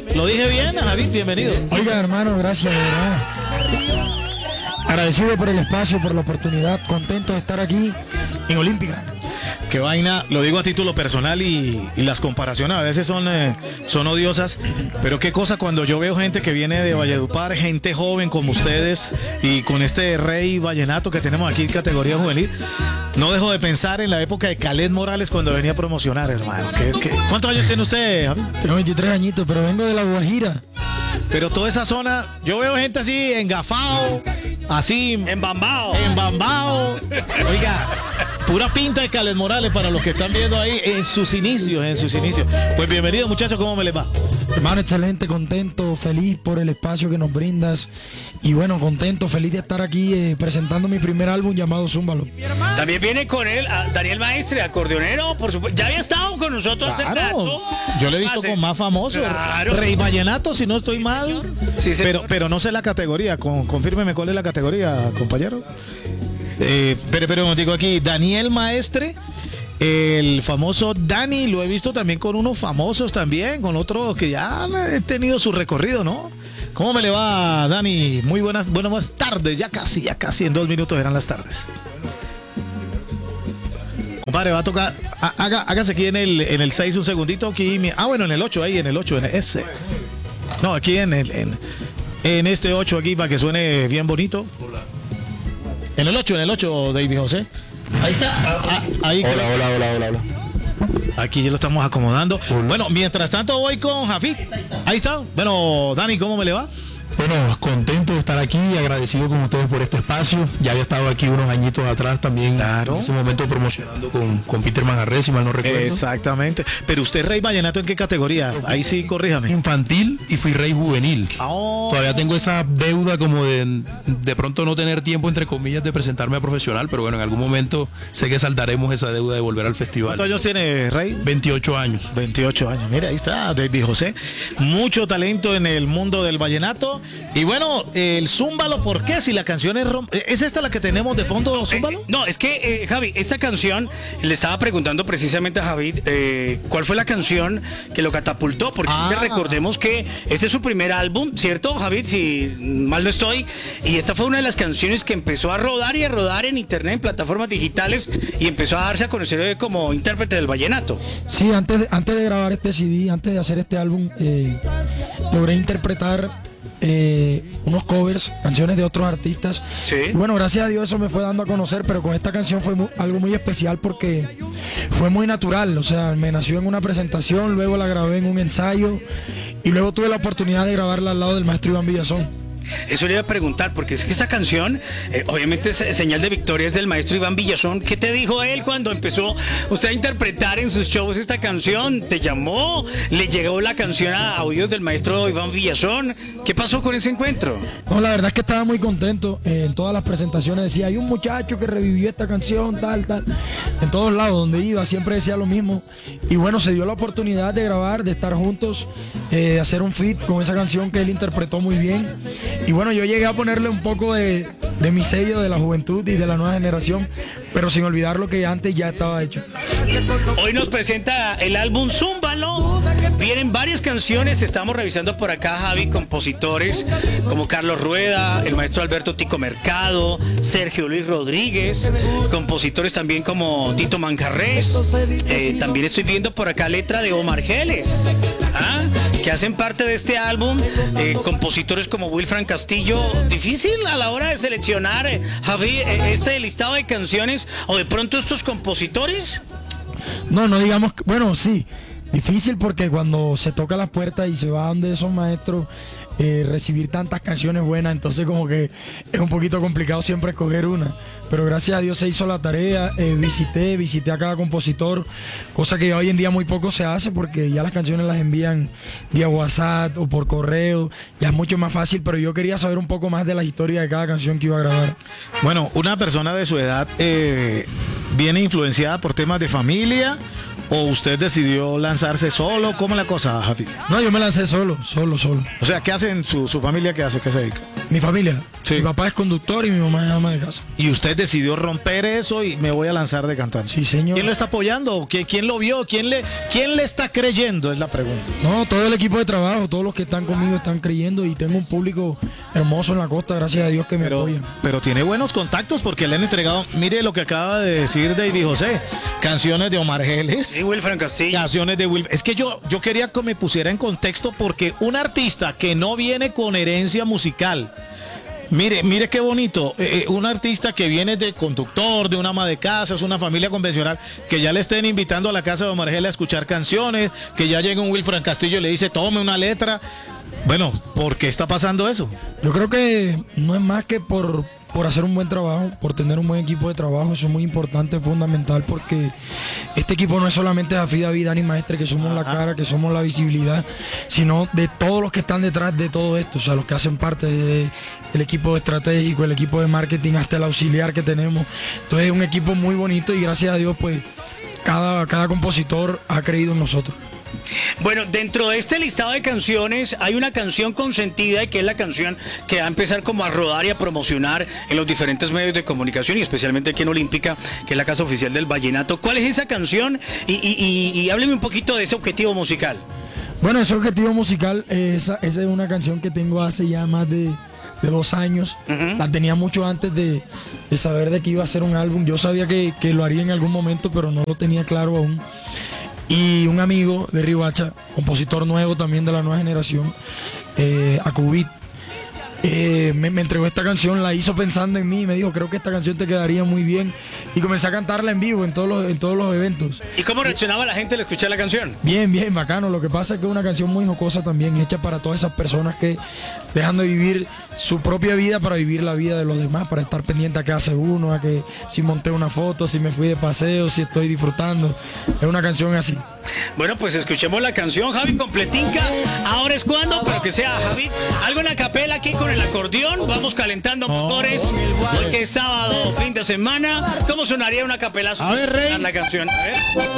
¿Lo dije bien, Javid? Bienvenido. Oiga, hermano, gracias, de verdad. Agradecido por el espacio, por la oportunidad, contento de estar aquí en Olímpica. Qué vaina, lo digo a título personal y las comparaciones a veces son odiosas, pero qué cosa cuando yo veo gente que viene de Valledupar, gente joven como ustedes y con este rey vallenato que tenemos aquí en categoría juvenil, no dejo de pensar en la época de Caled Morales cuando venía a promocionar, hermano. ¿Cuántos años tiene usted, Javi? Tengo 23 añitos, pero vengo de La Guajira. Pero toda esa zona, yo veo gente así engafado, así Embambao. Oiga, pura pinta de Caled Morales para los que están viendo ahí en sus inicios. Pues bienvenido, muchachos, ¿cómo me les va? Hermano, excelente, contento, feliz por el espacio que nos brindas. Y bueno, contento, feliz de estar aquí presentando mi primer álbum llamado Zúmbalo. También viene con él Daniel Maestre, acordeonero, por supuesto. Ya había estado con nosotros hace rato. Yo lo he visto con más famosos. Claro. Rey Vallenato, si no estoy mal. Sí, pero no sé la categoría. Confírmeme cuál es la categoría, compañero. Pero digo aquí, Daniel Maestre. El famoso Dani, lo he visto también con unos famosos también, con otros que ya han tenido su recorrido, ¿no? ¿Cómo me le va, Dani? Muy buenas tardes, ya casi en 2 minutos eran las tardes. Compadre, va a tocar, hágase aquí en el 6 un segundito, aquí, bueno, en el 8, ahí, en el 8, en ese. No, aquí en este 8 aquí para que suene bien bonito. En el 8, David José. Ahí está. Ahí. Hola. Aquí ya lo estamos acomodando. Bueno, mientras tanto voy con Jafit. Ahí está. Bueno, Dani, ¿cómo me le va? Bueno, contento de estar aquí y agradecido con ustedes por este espacio. Ya había estado aquí unos añitos atrás también, claro, en ese momento promocionando con Peter Manjarrés, si mal no recuerdo. Exactamente. Pero usted, Rey Vallenato, ¿en qué categoría? Ahí sí, corríjame. Infantil y fui Rey Juvenil. Oh. Todavía tengo esa deuda como de pronto no tener tiempo, entre comillas, de presentarme a profesional, pero bueno, en algún momento sé que saldaremos esa deuda de volver al festival. ¿Cuántos años tiene, Rey? 28 años. 28 años. Mira, ahí está David José. Mucho talento en el mundo del vallenato. Y bueno, el Zúmbalo, ¿por qué? Si la canción ¿es esta la que tenemos de fondo, Zúmbalo? No, es que, Javi, esta canción, le estaba preguntando precisamente a Javi, ¿cuál fue la canción que lo catapultó? Porque recordemos que este es su primer álbum, ¿cierto, Javi? Si mal no estoy. Y esta fue una de las canciones que empezó a rodar en internet, en plataformas digitales, y empezó a darse a conocer como intérprete del vallenato. Sí, antes de grabar este CD, antes de hacer este álbum, logré interpretar unos covers, canciones de otros artistas. Sí. Y bueno, gracias a Dios eso me fue dando a conocer, pero con esta canción fue algo muy especial porque fue muy natural, o sea, me nació en una presentación, luego la grabé en un ensayo y luego tuve la oportunidad de grabarla al lado del maestro Iván Villazón. Eso le iba a preguntar, porque es que esta canción, obviamente es señal de victoria, es del maestro Iván Villazón. ¿Qué te dijo él cuando empezó usted a interpretar en sus shows esta canción? ¿Te llamó? ¿Le llegó la canción a oídos del maestro Iván Villazón? ¿Qué pasó con ese encuentro? No, la verdad es que estaba muy contento. En todas las presentaciones decía, hay un muchacho que revivió esta canción, tal. En todos lados donde iba siempre decía lo mismo. Y bueno, se dio la oportunidad de grabar, de estar juntos, de hacer un feat con esa canción que él interpretó muy bien. Y bueno, yo llegué a ponerle un poco de mi sello de la juventud y de la nueva generación, pero sin olvidar lo que antes ya estaba hecho. Hoy nos presenta el álbum Zúmbalo. Vienen varias canciones, estamos revisando por acá, Javi, compositores como Carlos Rueda, el maestro Alberto Tico Mercado, Sergio Luis Rodríguez, compositores también como Tito Manjarrés. También estoy viendo por acá letra de Omar Geles, que hacen parte de este álbum, compositores como Wilfran Castillo. Difícil a la hora de seleccionar, Javi, este listado de canciones o de pronto estos compositores. No digamos, bueno, sí, difícil porque cuando se toca las puertas y se va donde esos maestros, recibir tantas canciones buenas, entonces como que es un poquito complicado siempre escoger una, pero gracias a Dios se hizo la tarea, visité a cada compositor, cosa que hoy en día muy poco se hace porque ya las canciones las envían vía WhatsApp o por correo, ya es mucho más fácil, pero yo quería saber un poco más de la historia de cada canción que iba a grabar. Bueno, una persona de su edad viene influenciada por temas de familia, ¿o usted decidió lanzarse solo? ¿Cómo es la cosa, Javi? No, yo me lancé solo. O sea, ¿qué hacen su familia? ¿Qué hace? ¿Qué se dedica? ¿Mi familia? Sí. Mi papá es conductor y mi mamá es ama de casa. Y usted decidió romper eso y me voy a lanzar de cantante. Sí, señor. ¿Quién lo está apoyando? ¿Quién lo vio? ¿Quién le está creyendo? Es la pregunta. No, todo el equipo de trabajo, todos los que están conmigo están creyendo y tengo un público hermoso en la costa, gracias a Dios que me apoyan. Pero tiene buenos contactos porque le han entregado, mire lo que acaba de decir David José, canciones de Omar Geles. Y Wilfran Castillo. Canciones de Will. Es que yo quería que me pusiera en contexto porque un artista que no viene con herencia musical, mire qué bonito, un artista que viene de conductor, de una ama de casa, es una familia convencional, que ya le estén invitando a la casa de Omar Geles a escuchar canciones, que ya llega un Wilfran Castillo y le dice, tome una letra. Bueno, ¿por qué está pasando eso? Yo creo que no es más que por hacer un buen trabajo, por tener un buen equipo de trabajo. Eso es muy importante, fundamental, porque este equipo no es solamente Jafid, David, Dani Maestre, que somos la cara, que somos la visibilidad, sino de todos los que están detrás de todo esto, o sea, los que hacen parte del equipo estratégico, el equipo de marketing, hasta el auxiliar que tenemos. Entonces es un equipo muy bonito y gracias a Dios, pues, cada compositor ha creído en nosotros. Bueno, dentro de este listado de canciones hay una canción consentida y que es la canción que va a empezar como a rodar y a promocionar en los diferentes medios de comunicación y especialmente aquí en Olímpica, que es la casa oficial del vallenato. ¿Cuál es esa canción? Y hábleme un poquito de ese objetivo musical. Bueno, ese objetivo musical, esa es una canción que tengo hace ya más de 2 años. La tenía mucho antes de saber de que iba a ser un álbum. Yo sabía que lo haría en algún momento, pero no lo tenía claro aún. Y un amigo de Riohacha, compositor nuevo también de la nueva generación, Acubit, me entregó esta canción, la hizo pensando en mí, me dijo, creo que esta canción te quedaría muy bien, y comencé a cantarla en vivo en todos los eventos. ¿Y cómo reaccionaba la gente al escuchar la canción? Bien, bacano. Lo que pasa es que es una canción muy jocosa también, hecha para todas esas personas que dejan de vivir su propia vida para vivir la vida de los demás, para estar pendiente a qué hace uno, a que si monté una foto, si me fui de paseo, si estoy disfrutando. Es una canción así. Bueno, pues escuchemos la canción, Javi, completinca. Ahora es cuando, pero que sea, Javi, algo en la capela aquí con el acordeón. Vamos calentando motores, porque es sábado, fin de semana. ¿Cómo sonaría una capela? A ver, Rey. La canción. A ver.